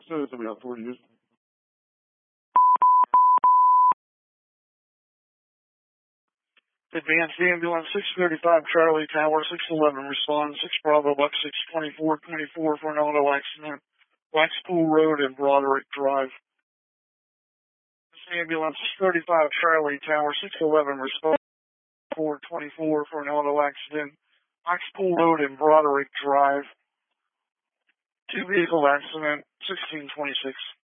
So somebody else for you. Advanced ambulance 635 Charlie Tower 611 respond 6 Bravo Buck 62424 for an auto accident. Waxpool Road and Broderick Drive. This ambulance 35 Charlie Tower 611 respond 424 for an auto accident. Waxpool Road and Broderick Drive. 2 vehicle accident 1626.